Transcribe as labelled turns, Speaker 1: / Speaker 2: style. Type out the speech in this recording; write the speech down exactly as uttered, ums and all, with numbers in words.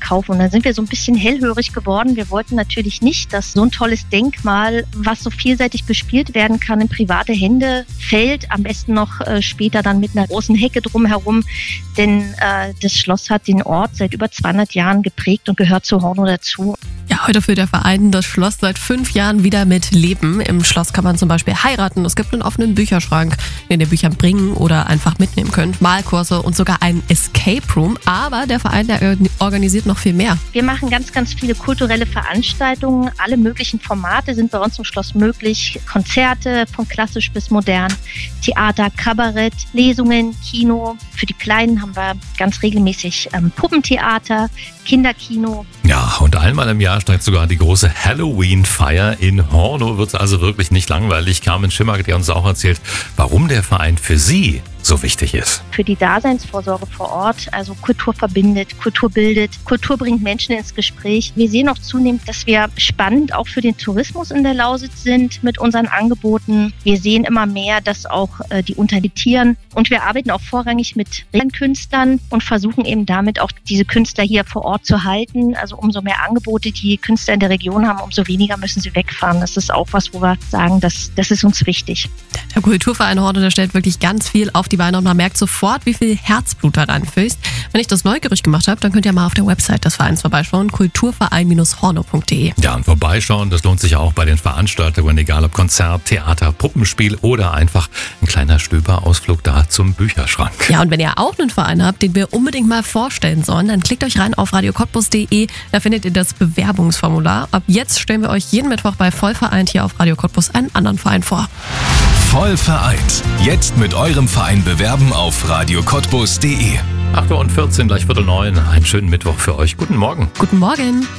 Speaker 1: kaufen. Und dann sind wir so ein bisschen hellhörig geworden. Wir wollten natürlich nicht, dass so ein tolles Denkmal, was so vielseitig bespielt werden kann, in private Hände fällt. Am besten noch äh, später dann mit einer großen Hecke drumherum. Denn äh, das Schloss hat den Ort seit über zweihundert Jahren geprägt und gehört zu Hornow dazu.
Speaker 2: Ja, heute füllt der Verein das Schloss seit fünf Jahren wieder mit Leben. Im Schloss kann man zum Beispiel heiraten. Es gibt einen offenen Bücherschrank, den ihr Bücher bringen oder einfach mitnehmen könnt. Malkurse und sogar einen Escape Room. Aber der Verein, der organisiert noch viel mehr.
Speaker 1: Wir machen ganz, ganz viele kulturelle Veranstaltungen. Alle möglichen Formate sind bei uns im Schloss möglich. Konzerte von klassisch bis modern, Theater, Kabarett, Lesungen, Kino. Für die Kleinen haben wir ganz regelmäßig ähm, Puppentheater, Kinderkino.
Speaker 3: Ja, und einmal im Jahr steigt sogar die große Halloween-Feier in Hornow. Wird es also wirklich nicht langweilig. Carmen Schimmer hat uns auch erzählt, warum der Verein für sie so wichtig ist.
Speaker 1: Für die Daseinsvorsorge vor Ort, also Kultur verbindet, Kultur bildet, Kultur bringt Menschen ins Gespräch. Wir sehen auch zunehmend, dass wir spannend auch für den Tourismus in der Lausitz sind mit unseren Angeboten. Wir sehen immer mehr, dass auch äh, die unternetieren und wir arbeiten auch vorrangig mit Künstlern und versuchen eben damit auch diese Künstler hier vor Ort zu halten. Also umso mehr Angebote die Künstler in der Region haben, umso weniger müssen sie wegfahren. Das ist auch was, wo wir sagen, das, das ist uns wichtig.
Speaker 2: Der Kulturverein Hornow, der stellt wirklich ganz viel auf die Beine und man merkt sofort, wie viel Herzblut da reinfließt. Wenn ich das neugierig gemacht habe, dann könnt ihr mal auf der Website des Vereins vorbeischauen, kulturverein Bindestrich hornow punkt de.
Speaker 3: Ja, und vorbeischauen, das lohnt sich auch bei den Veranstaltungen, egal ob Konzert, Theater, Puppenspiel oder einfach ein kleiner Stöberausflug da zum Bücherschrank.
Speaker 2: Ja, und wenn ihr auch einen Verein habt, den wir unbedingt mal vorstellen sollen, dann klickt euch rein auf radio cottbus punkt de, da findet ihr das Bewerbungsformular. Ab jetzt stellen wir euch jeden Mittwoch bei Vollvereint hier auf Radio Cottbus einen anderen Verein vor.
Speaker 4: Voll vereint. Jetzt mit eurem Verein bewerben auf radio cottbus punkt de.
Speaker 3: acht Uhr vierzehn, gleich Viertel neun. Einen schönen Mittwoch für euch. Guten Morgen.
Speaker 2: Guten Morgen.